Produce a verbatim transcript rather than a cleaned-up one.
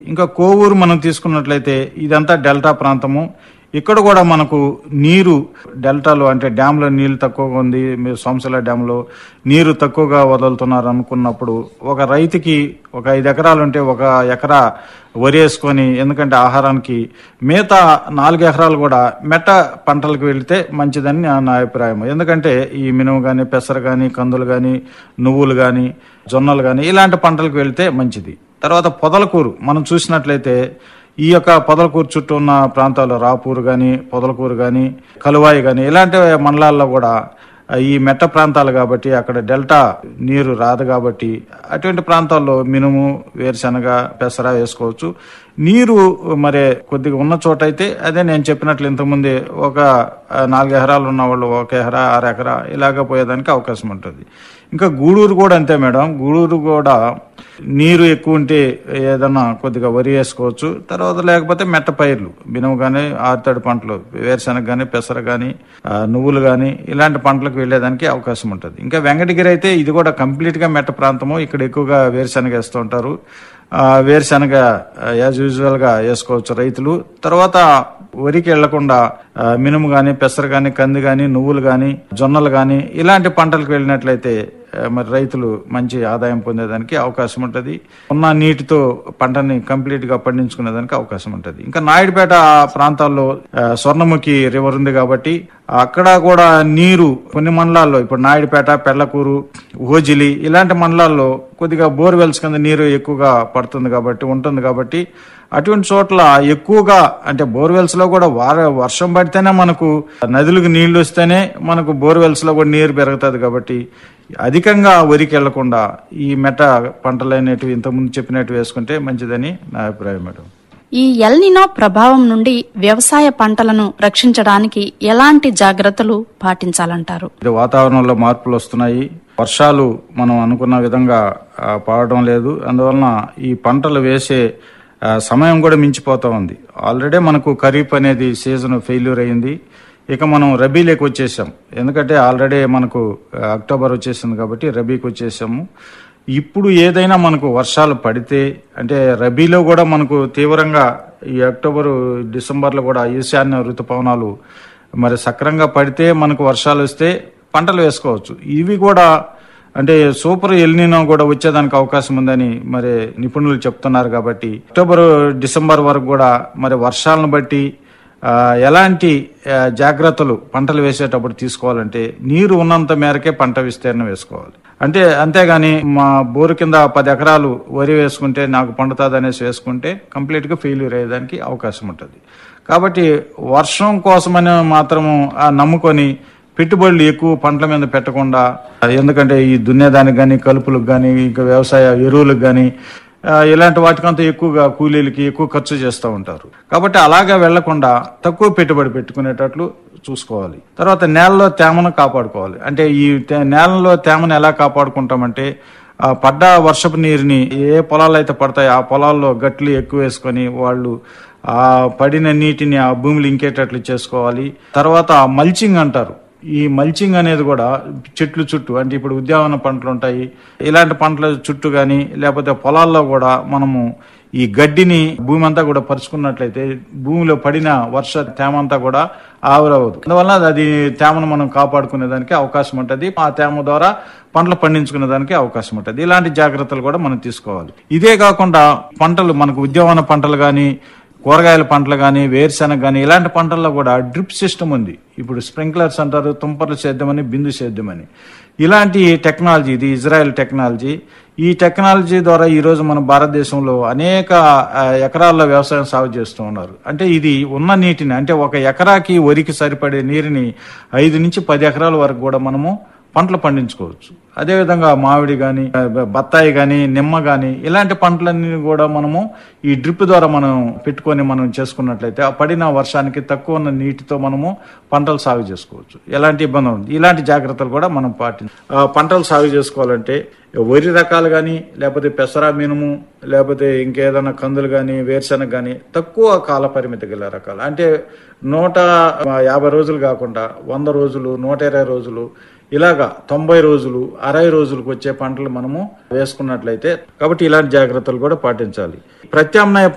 ఇంకా కోవూరు మనం తీసుకున్నట్లయితే ఇదంతా డెల్టా ప్రాంతము. ఇక్కడ కూడా మనకు నీరు డెల్టాలో అంటే డ్యాంలో నీళ్లు తక్కువగా ఉంది, మీరు సోమశిల డ్యాంలో నీరు తక్కువగా వదులుతున్నారు అనుకున్నప్పుడు ఒక రైతుకి ఒక ఐదు ఎకరాలు ఉంటే ఒక ఎకరా వరి వేసుకొని, ఎందుకంటే ఆహారానికి మిగతా నాలుగు ఎకరాలు కూడా మెట్ట పంటలకు వెళితే మంచిదని నా అభిప్రాయం. ఎందుకంటే ఈ మినుము కానీ, పెసర కానీ, కందులు కానీ, నువ్వులు కానీ, జొన్నలు కానీ ఇలాంటి పంటలకు వెళితే మంచిది. తర్వాత పొదలకూరు మనం చూసినట్లయితే ఈ యొక్క పొదలకూరు చుట్టూ ఉన్న ప్రాంతాల్లో రాపూరు కానీ, పొదలకూరు కానీ, కలువాయి కానీ ఇలాంటి మండలాల్లో కూడా ఈ మెట్ట ప్రాంతాలు కాబట్టి అక్కడ డెల్టా నీరు రాదు కాబట్టి అటువంటి ప్రాంతాల్లో మినుము, వేరుశనగ, పెసర వేసుకోవచ్చు. నీరు మరి కొద్దిగా ఉన్న చోట అయితే అదే నేను చెప్పినట్లు ఇంతకుముందే ఒక నాలుగు ఎకరాలు ఉన్న వాళ్ళు ఒక ఎకరా ఆరు ఎకరా ఇలాగ పోయేదానికి అవకాశం ఉంటుంది. ఇంకా గూడూరు కూడా అంతే మేడం. గూడూరు కూడా నీరు ఎక్కువ ఉంటే ఏదన్నా కొద్దిగా వరి వేసుకోవచ్చు. తర్వాత లేకపోతే మెట్ట పైర్లు మినుము కానీ, ఆరుతడి పంటలు వేరుశనగ కానీ, పెసర కానీ, నువ్వులు కానీ ఇలాంటి పంటలకు వెళ్లేదానికి అవకాశం ఉంటుంది. ఇంకా వెంకటగిరి అయితే ఇది కూడా కంప్లీట్ గా మెట్ట ప్రాంతము. ఇక్కడ ఎక్కువగా వేరుశనగ వేస్తూ ఉంటారు. వేరుశనగ యాజ్ యూజువల్ గా వేసుకోవచ్చు రైతులు. తర్వాత వరికి వెళ్లకుండా మినుము గాని, పెసర గాని, కంది గాని, నువ్వులు గాని, జొన్నలు గాని ఇలాంటి పంటలకు వెళ్ళినట్లయితే మరి రైతులు మంచి ఆదాయం పొందేదానికి అవకాశం ఉంటుంది. ఉన్న నీటితో పంటని కంప్లీట్ గా పండించుకునేదానికి అవకాశం ఉంటుంది. ఇంకా నాయుడుపేట ప్రాంతాల్లో స్వర్ణముఖి రివర్ ఉంది కాబట్టి అక్కడ కూడా నీరు కొన్ని మండలాల్లో ఇప్పుడు నాయుడుపేట, పెళ్లకూరు, ఓజిలి ఇలాంటి మండలాల్లో కొద్దిగా బోర్వెల్స్ కింద నీరు ఎక్కువగా పడుతుంది కాబట్టి ఉంటుంది కాబట్టి అటువంటి చోట్ల ఎక్కువగా అంటే బోర్వెల్స్ లో కూడా వార వర్షం పడితేనే మనకు నదులకు నీళ్లు వస్తేనే మనకు బోర్వెల్స్ లో కూడా నీరు పెరుగుతుంది కాబట్టి అధికంగా వరికి వెళ్లకుండా ఈ మెట్ట పంటలు అనేటివి ఇంతకుముందు చెప్పినట్టు వేసుకుంటే మంచిదని నా అభిప్రాయం మేడం. ఈ ఎల్ నినో ప్రభావం నుండి వ్యవసాయ పంటలను రక్షించడానికి ఎలాంటి జాగ్రత్తలు పాటించాలంటారు? వాతావరణంలో మార్పులు వస్తున్నాయి. వర్షాలు మనం అనుకున్న విధంగా పడడం లేదు. అందువలన ఈ పంటలు వేసే సమయం కూడా మించిపోతా ఉంది. ఆల్రెడీ మనకు ఖరీఫ్ అనేది సీజన్ ఫెయిల్యూర్ అయింది. ఇక మనం రబీలోకి వచ్చేసాం. ఎందుకంటే ఆల్రెడీ మనకు అక్టోబర్ వచ్చేసింది కాబట్టి రబీకి వచ్చేసాము. ఇప్పుడు ఏదైనా మనకు వర్షాలు పడితే అంటే రబీలో కూడా మనకు తీవ్రంగా ఈ అక్టోబర్ డిసెంబర్లో కూడా ఈశాన్య ఋతుపవనాలు మరి సక్రంగా పడితే మనకు వర్షాలు వస్తే పంటలు వేసుకోవచ్చు. ఇవి కూడా అంటే సూపర్ ఎల్ నినో కూడా వచ్చేదానికి అవకాశం ఉందని మరి నిపుణులు చెప్తున్నారు. కాబట్టి అక్టోబర్ డిసెంబర్ వరకు కూడా మరి వర్షాలను బట్టి ఎలాంటి జాగ్రత్తలు పంటలు వేసేటప్పుడు తీసుకోవాలంటే నీరు ఉన్నంత మేరకే పంట విస్తీర్ణం వేసుకోవాలి. అంటే అంతేగాని మా బోరు కింద పది ఎకరాలు వరి వేసుకుంటే నాకు పండుతుంది అనేసి వేసుకుంటే కంప్లీట్ గా ఫెయిల్యూర్ అయ్యేదానికి అవకాశం ఉంటుంది. కాబట్టి వర్షం కోసమని మాత్రము నమ్ముకొని పెట్టుబడులు ఎక్కువ పంటల మీద పెట్టకుండా, ఎందుకంటే ఈ దున్నేదానికి కానీ, కలుపులకు కానీ, ఇంకా వ్యవసాయ ఎరువులకు కానీ ఇలాంటి వాటికంతా ఎక్కువగా కూలీలకి ఎక్కువ ఖర్చు చేస్తూ ఉంటారు. కాబట్టి అలాగా వెళ్లకుండా తక్కువ పెట్టుబడి పెట్టుకునేటట్లు చూసుకోవాలి. తర్వాత నేలలో తేమను కాపాడుకోవాలి. అంటే ఈ నేలలో తేమను ఎలా కాపాడుకుంటామంటే పడ్డ వర్షపు నీరుని ఏ పొలాలు అయితే పడతాయో ఆ పొలాల్లో గట్లు ఎక్కువ వేసుకొని వాళ్ళు ఆ పడిన నీటిని ఆ భూమిలో ఇంకేటట్లు చేసుకోవాలి. తర్వాత మల్చింగ్ అంటారు. ఈ మల్చింగ్ అనేది కూడా చెట్లు చుట్టూ అంటే ఇప్పుడు ఉద్యానవన పంటలు ఉంటాయి, ఇలాంటి పంటల చుట్టూ కానీ లేకపోతే పొలాల్లో కూడా మనము ఈ గడ్డిని భూమి అంతా కూడా పరుచుకున్నట్లయితే భూమిలో పడిన వర్ష తేమ అంతా కూడా ఆవిరవదు. అందువల్ల అది తేమను మనం కాపాడుకునే దానికి అవకాశం ఉంటుంది. ఆ తేమ ద్వారా పంటలు పండించుకునే దానికి అవకాశం ఉంటుంది. ఇలాంటి జాగ్రత్తలు కూడా మనం తీసుకోవాలి. ఇదే కాకుండా పంటలు మనకు ఉద్యానవన పంటలు కానీ, కూరగాయల పంటలు కానీ, వేరుశెనగ కానీ ఇలాంటి పంటల్లో కూడా డ్రిప్ సిస్టమ్ ఉంది. ఇప్పుడు స్ప్రింక్లర్స్ అంటారు, తుంపర్లు సేద్యమని, బిందు సేద్యమని. ఇలాంటి టెక్నాలజీ, ఇది ఇజ్రాయెల్ టెక్నాలజీ. ఈ టెక్నాలజీ ద్వారా ఈ రోజు మన భారతదేశంలో అనేక ఎకరాల్లో వ్యవసాయం సాగు చేస్తూ ఉన్నారు. అంటే ఇది ఉన్న నీటిని అంటే ఒక ఎకరాకి వరికి సరిపడే నీరుని ఐదు నుంచి పది ఎకరాల వరకు కూడా మనము పంటలు పండించుకోవచ్చు. అదేవిధంగా మామిడి కానీ, బత్తాయి కానీ, నిమ్మ కానీ ఇలాంటి పంటలన్నీ కూడా మనము ఈ డ్రిప్ ద్వారా మనం పెట్టుకొని మనం చేసుకున్నట్లయితే ఆ పడిన వర్షానికి తక్కువ ఉన్న నీటితో మనము పంటలు సాగు చేసుకోవచ్చు. ఎలాంటి ఇబ్బంది ఉంది. ఇలాంటి జాగ్రత్తలు కూడా మనం పాటించాలి. పంటలు సాగు చేసుకోవాలంటే వరి రకాలు కానీ, లేకపోతే పెసర, మినుము, లేకపోతే ఇంకేదైనా కందులు కానీ, వేరుశెనగ కానీ తక్కువ కాల పరిమితి గల రకాలు అంటే నూట యాభై రోజులు కాకుండా వంద రోజులు, నూట ఇరవై రోజులు ఇలాగా తొంభై రోజులు, అరవై రోజులకు వచ్చే పంటలు మనము వేసుకున్నట్లయితే కాబట్టి ఇలాంటి జాగ్రత్తలు కూడా పాటించాలి. ప్రత్యామ్నాయ